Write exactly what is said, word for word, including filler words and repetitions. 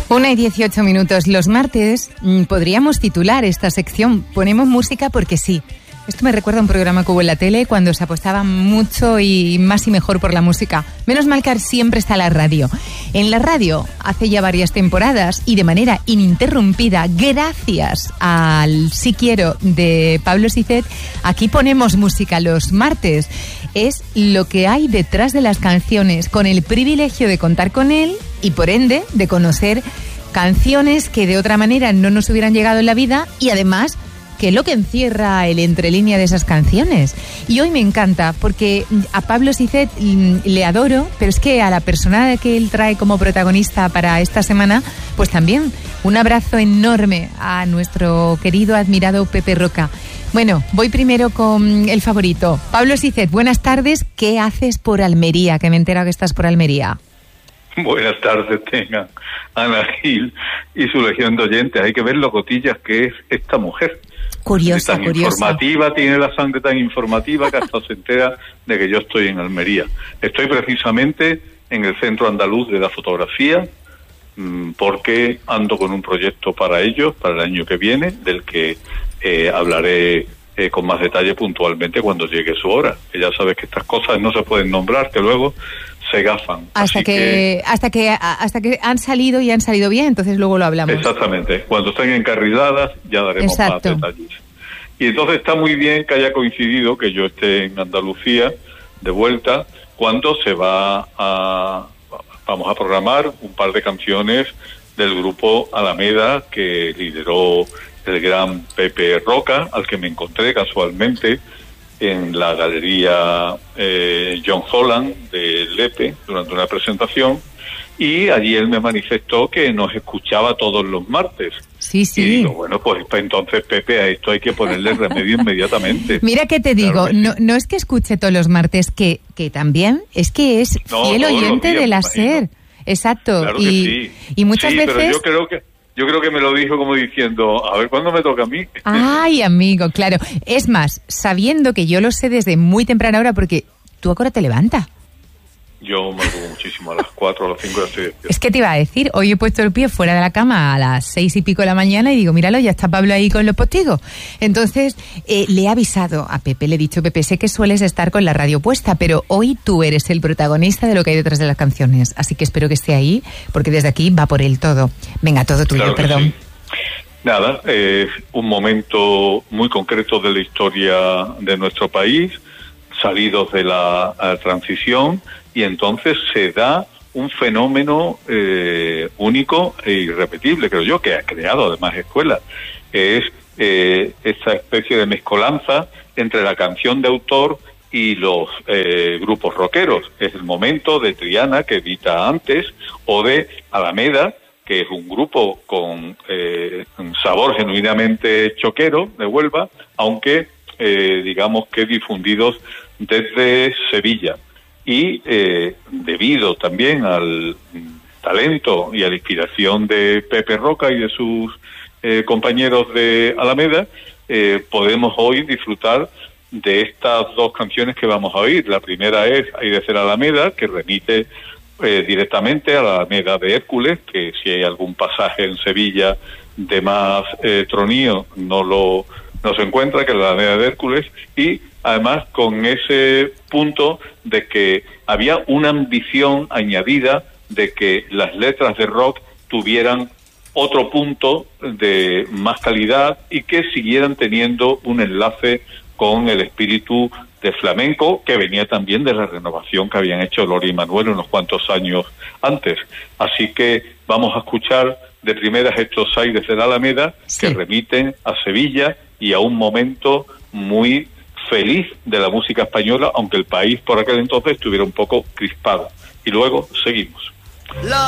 Una y dieciocho minutos. Los martes mmm, podríamos titular esta sección Ponemos música porque sí. Esto me recuerda a un programa que hubo en la tele cuando se apostaba mucho y más y mejor por la música. Menos mal que siempre está la radio. En la radio, hace ya varias temporadas y de manera ininterrumpida, gracias al Sí Quiero de Pablo Sicet, aquí ponemos música los martes. Es lo que hay detrás de las canciones, con el privilegio de contar con él y por ende de conocer canciones que de otra manera no nos hubieran llegado en la vida y además que es lo que encierra el entrelínea de esas canciones. Y hoy me encanta porque a Pablo Sicet le adoro, pero es que a la persona que él trae como protagonista para esta semana, pues también un abrazo enorme a nuestro querido, admirado Pepe Roca. Bueno, voy primero con el favorito. Pablo Sicet, buenas tardes. ¿Qué haces por Almería? Que me he enterado que estás por Almería. Buenas tardes tengan Ana Gil y su legión de oyentes. Hay que ver lo cotillas que es esta mujer. Curiosa, tan curiosa. Informativa, tiene la sangre tan informativa que hasta se entera de que yo estoy en Almería. Estoy precisamente en el Centro Andaluz de la Fotografía mmm, porque ando con un proyecto para ellos, para el año que viene, del que eh, hablaré eh, con más detalle puntualmente cuando llegue su hora. Que ya sabes que estas cosas no se pueden nombrar, que luego se gafan. Hasta que, que hasta que hasta que han salido y han salido bien, entonces luego lo hablamos. Exactamente. Cuando estén encarriladas ya daremos Exacto. más detalles. Y entonces está muy bien que haya coincidido que yo esté en Andalucía de vuelta cuando se va a vamos a programar un par de canciones del grupo Alameda que lideró el gran Pepe Roca, al que me encontré casualmente en la galería eh, John Holland de Lepe durante una presentación, y allí él me manifestó que nos escuchaba todos los martes. Sí, sí. Y digo, bueno, pues entonces, Pepe, a esto hay que ponerle remedio inmediatamente. Mira que te digo, Claro que no, sí. no es que escuche todos los martes, que, que también es que es No, fiel todos los oyente días, de la me imagino. SER. Exacto. Claro que y, sí. y muchas sí, veces... pero yo creo que yo creo que me lo dijo como diciendo, a ver, ¿cuándo me toca a mí? Ay, amigo, claro. Es más, sabiendo que yo lo sé desde muy temprana hora, porque tú ahora te levantas. Yo me acuerdo muchísimo, a las cuatro, a las cinco ya estoy despierto. Es que te iba a decir, hoy he puesto el pie fuera de la cama a las seis y pico de la mañana y digo, míralo, ya está Pablo ahí con los postigos. Entonces, eh, le he avisado a Pepe, le he dicho, Pepe, sé que sueles estar con la radio puesta, pero hoy tú eres el protagonista de lo que hay detrás de las canciones. Así que espero que esté ahí, porque desde aquí va por él todo. Venga, todo tuyo, Claro que perdón. sí. Nada, es eh, un momento muy concreto de la historia de nuestro país, salidos de la uh, transición, y entonces se da un fenómeno eh, único e irrepetible, creo yo, que ha creado además escuelas. Es eh, esta especie de mezcolanza entre la canción de autor y los eh, grupos rockeros. Es el momento de Triana, que edita antes, o de Alameda, que es un grupo con eh, un sabor genuinamente choquero de Huelva, aunque eh, digamos que difundidos desde Sevilla. Y eh, debido también al talento y a la inspiración de Pepe Roca y de sus eh, compañeros de Alameda, eh, podemos hoy disfrutar de estas dos canciones que vamos a oír. La primera es Hay de ser Alameda, que remite eh, directamente a la Alameda de Hércules, que si hay algún pasaje en Sevilla de más eh, tronío no lo no se encuentra, que es la Alameda de Hércules, y además con ese punto de que había una ambición añadida de que las letras de rock tuvieran otro punto de más calidad y que siguieran teniendo un enlace con el espíritu de flamenco que venía también de la renovación que habían hecho Lori y Manuel unos cuantos años antes. Así que vamos a escuchar de primeras estos Aires de la Alameda, sí, que remiten a Sevilla y a un momento muy feliz de la música española, aunque el país por aquel entonces estuviera un poco crispado. Y luego seguimos. La